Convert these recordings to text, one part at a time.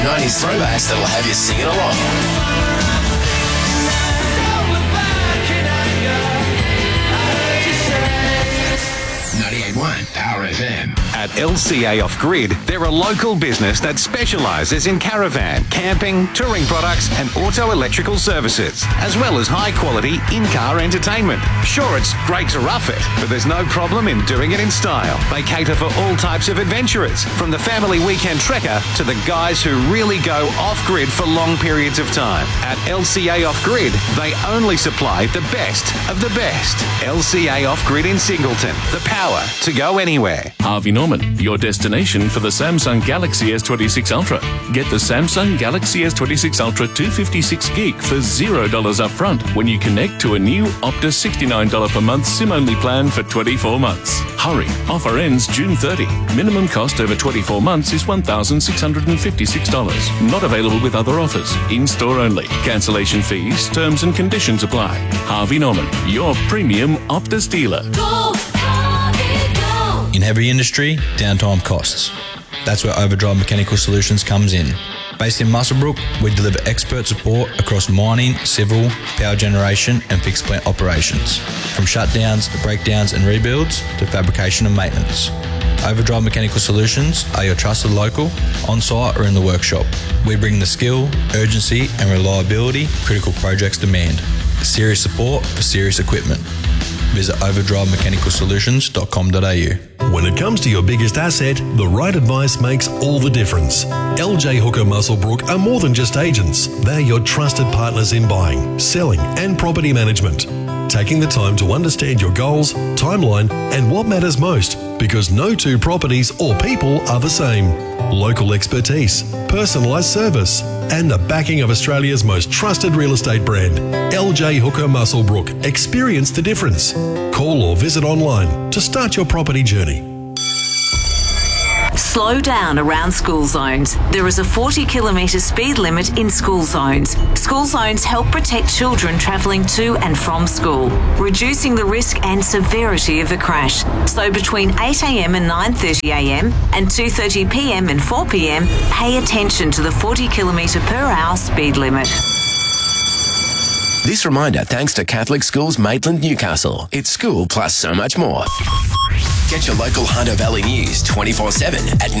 90s throwbacks that'll have you singing along. 98.1 Power FM. At LCA Off-Grid, they're a local business that specialises in caravan, camping, touring products and auto-electrical services, as well as high-quality in-car entertainment. Sure, it's great to rough it, but there's no problem in doing it in style. They cater for all types of adventurers, from the family weekend trekker to the guys who really go off-grid for long periods of time. At LCA Off-Grid, they only supply the best of the best. LCA Off-Grid in Singleton, the power to go anywhere. Harvey Norman, your destination for the Samsung Galaxy S26 Ultra. Get the Samsung Galaxy S26 Ultra 256 gig for $0 upfront when you connect to a new Optus $69 per month SIM-only plan for 24 months. Hurry, offer ends June 30. Minimum cost over 24 months is $1,656. Not available with other offers. In-store only. Cancellation fees, terms and conditions apply. Harvey Norman, your premium Optus dealer. Go, Harvey, go. In heavy industry, downtime costs. That's where Overdrive Mechanical Solutions comes in. Based in Muswellbrook, we deliver expert support across mining, civil, power generation and fixed plant operations. From shutdowns, breakdowns and rebuilds to fabrication and maintenance. Overdrive Mechanical Solutions are your trusted local, on-site or in the workshop. We bring the skill, urgency and reliability critical projects demand. Serious support for serious equipment. Visit overdrivemechanicalsolutions.com.au. When it comes to your biggest asset, the right advice makes all the difference. LJ Hooker Muswellbrook are more than just agents. They're your trusted partners in buying, selling and property management. Taking the time to understand your goals, timeline and what matters most, because no two properties or people are the same. Local expertise, personalised service and the backing of Australia's most trusted real estate brand. LJ Hooker Muswellbrook. Experience the difference. Call or visit online to start your property journey. Slow down around school zones. There is a 40-kilometre speed limit in school zones. School zones help protect children travelling to and from school, reducing the risk and severity of a crash. So between 8 a.m. and 9:30 a.m. and 2:30 p.m. and 4 p.m, pay attention to the 40 per hour speed limit. This reminder thanks to Catholic Schools Maitland Newcastle. It's school plus so much more. Get your local Hunter Valley news 24/7 at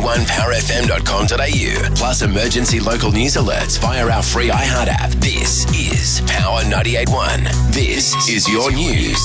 981powerfm.com.au. Plus emergency local news alerts via our free iHeart app. This is Power 98.1. This is your news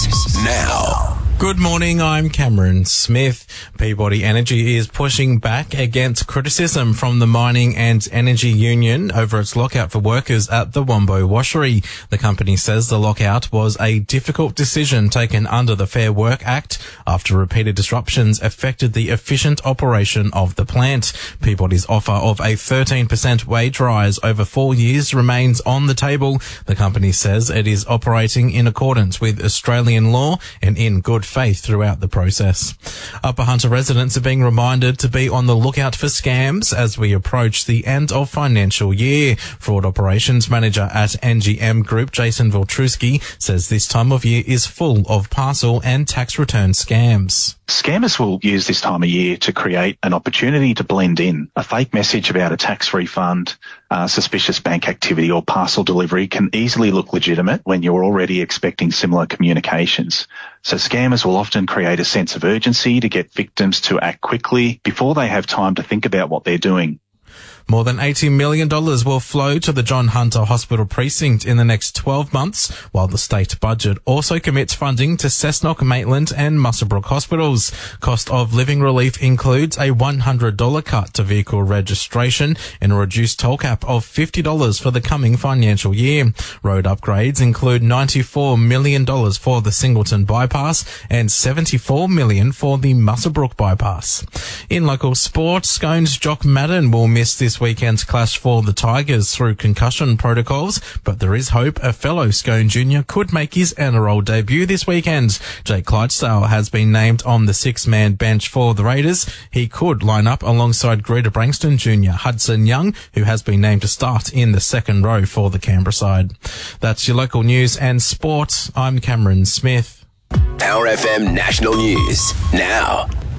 now. Good morning, I'm Cameron Smith. Peabody Energy is pushing back against criticism from the Mining and Energy Union over its lockout for workers at the Wombo Washery. The company says the lockout was a difficult decision taken under the Fair Work Act after repeated disruptions affected the efficient operation of the plant. Peabody's offer of a 13% wage rise over 4 years remains on the table. The company says it is operating in accordance with Australian law and in good faith throughout the process. Upper Hunter residents are being reminded to be on the lookout for scams as we approach the end of financial year. Fraud Operations Manager at NGM Group, Jason Viltruski, says this time of year is full of parcel and tax return scams. Scammers will use this time of year to create an opportunity to blend in. A fake message about a tax refund, suspicious bank activity or parcel delivery can easily look legitimate when you're already expecting similar communications. So scammers will often create a sense of urgency to get victims to act quickly before they have time to think about what they're doing. More than $80 million will flow to the John Hunter Hospital Precinct in the next 12 months, while the state budget also commits funding to Cessnock, Maitland and Muswellbrook hospitals. Cost of living relief includes a $100 cut to vehicle registration and a reduced toll cap of $50 for the coming financial year. Road upgrades include $94 million for the Singleton bypass and $74 million for the Muswellbrook bypass. In local sports, Scones Jock Madden will miss this weekend's clash for the Tigers through concussion protocols, but there is hope a fellow Scone Jr. could make his NRL debut this weekend. Jake Clydesdale has been named on the six-man bench for the Raiders. He could line up alongside Greta Brankston Jr. Hudson Young, who has been named to start in the second row for the Canberra side. That's your local news and sport. I'm Cameron Smith. Power FM National News now.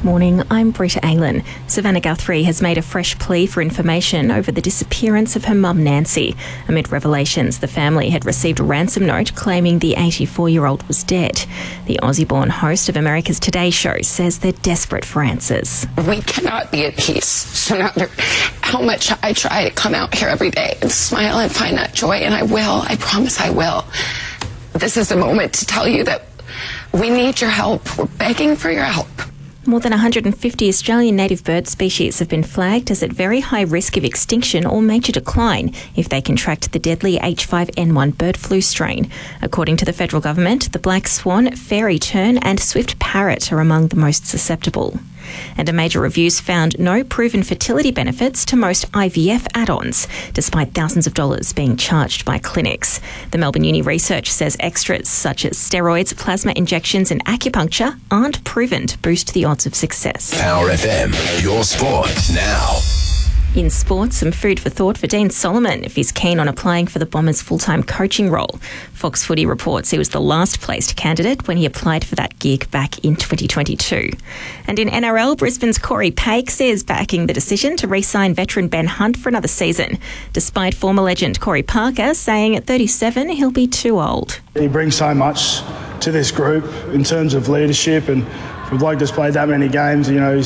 Morning, I'm Britta Aylan. Savannah Guthrie has made a fresh plea for information over the disappearance of her mum Nancy. Amid revelations, the family had received a ransom note claiming the 84-year-old was dead. The Aussie-born host of America's Today Show says they're desperate for answers. We cannot be at peace. So no matter how much I try to come out here every day and smile and find that joy, and I will, I promise I will. This is a moment to tell you that we need your help. We're begging for your help. More than 150 Australian native bird species have been flagged as at very high risk of extinction or major decline if they contract the deadly H5N1 bird flu strain. According to the federal government, the black swan, fairy tern and swift parrot are among the most susceptible. And a major review's found no proven fertility benefits to most IVF add-ons, despite thousands of dollars being charged by clinics. The Melbourne Uni research says extras such as steroids, plasma injections and acupuncture aren't proven to boost the odds of success. Power FM, your sport now. In sports, some food for thought for Dean Solomon if he's keen on applying for the Bombers' full-time coaching role. Fox Footy reports he was the last-placed candidate when he applied for that gig back in 2022. And in NRL, Brisbane's Corey Pakes is backing the decision to re-sign veteran Ben Hunt for another season, despite former legend Corey Parker saying at 37 he'll be too old. He brings so much to this group in terms of leadership, and for a bloke that's played that many games,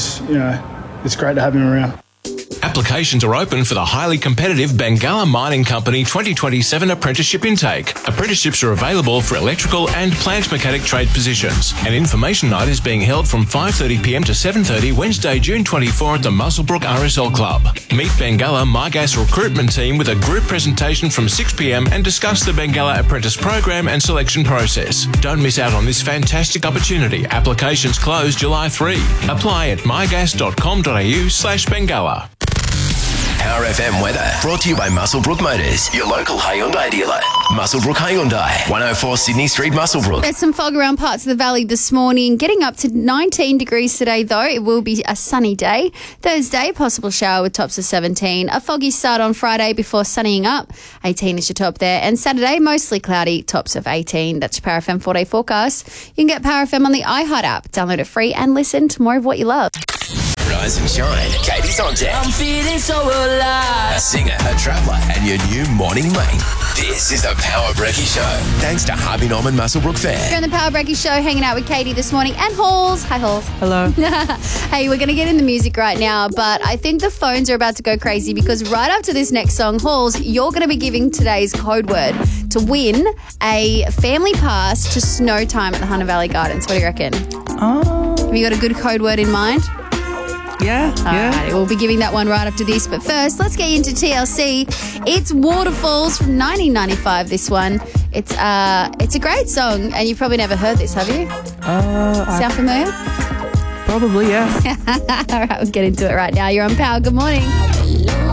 it's great to have him around. Applications are open for the highly competitive Bengalla Mining Company 2027 apprenticeship intake. Apprenticeships are available for electrical and plant mechanic trade positions. An information night is being held from 5:30pm to 7:30 Wednesday, June 24 at the Muswellbrook RSL Club. Meet Bengalla MyGas recruitment team with a group presentation from 6pm and discuss the Bengalla apprentice program and selection process. Don't miss out on this fantastic opportunity. Applications close July 3. Apply at mygas.com.au/Bengalla. Power FM weather brought to you by Muswellbrook Motors, your local Hyundai dealer. Muswellbrook Hyundai, 104 Sydney Street, Muswellbrook. There's some fog around parts of the valley this morning, getting up to 19 degrees today though. It will be a sunny day. Thursday, possible shower with tops of 17. A foggy start on Friday before sunnying up. 18 is your top there. And Saturday, mostly cloudy, tops of 18. That's your Power FM 4-day forecast. You can get Power FM on the iHeart app. Download it free and listen to more of what you love. Rise and shine. Katie's on deck. I'm feeling so alive. A singer, a traveller, and your new morning mate. This is the Power Brekkie Show. Thanks to Harvey Norman Muswellbrook Fair. You're on the Power Brekkie Show, hanging out with Katie this morning and Halls. Hi, Halls. Hello. Hey, we're going to get in the music right now, but I think the phones are about to go crazy because right after this next song, Halls, you're going to be giving today's code word to win a family pass to snow time at the Hunter Valley Gardens. What do you reckon? Have you got a good code word in mind? Yeah. Alrighty, we'll be giving that one right after this. But first, let's get into TLC. It's Waterfalls from 1995, this one. It's a great song, and you've probably never heard this, have you? Sound familiar? Probably, yeah. All right, we'll get into it right now. You're on Power. Good morning.